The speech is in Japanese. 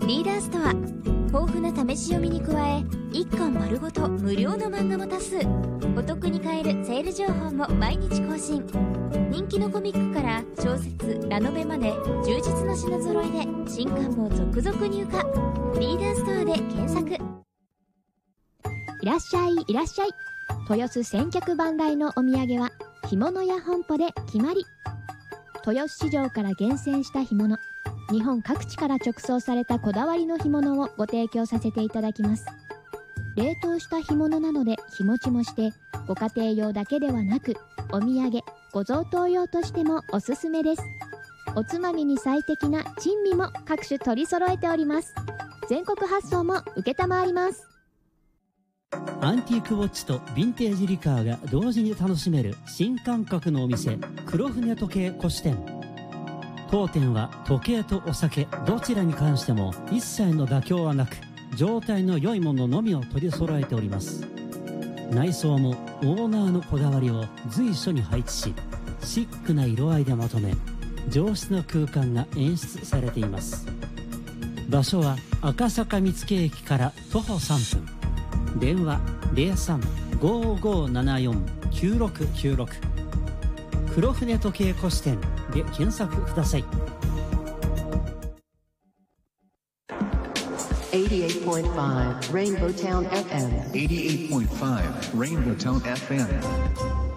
リーダーストア、豊富な試し読みに加え1巻丸ごと無料の漫画も多数、お得に買えるセール情報も毎日更新。人気のコミックから小説、ラノベまで充実の品揃えで新刊も続々入荷。リーダーストアで検索。 いらっしゃいいらっしゃい。豊洲千客万来のお土産は干物屋本舗で決まり。豊洲市場から厳選した干物、日本各地から直送されたこだわりの干物をご提供させていただきます。冷凍した干物なので日持ちもして、ご家庭用だけではなくお土産、ご贈答用としてもおすすめです。おつまみに最適な珍味も各種取り揃えております。全国発送も承ります。 アンティークウォッチとヴィンテージリカーが同時に楽しめる新感覚のお店、黒船時計古紙店。当店は時計とお酒どちらに関しても一切の妥協はなく、状態の良いもののみを取り揃えております。内装もオーナーのこだわりを随所に配置し、シックな色合いでまとめ、上質な空間が演出されています。場所は赤坂見附駅から徒歩3分。電話 03-5574-9696 黒船時計古紙店で検索ください。 88.5 Rainbow Town FM 88.5 Rainbow Town FM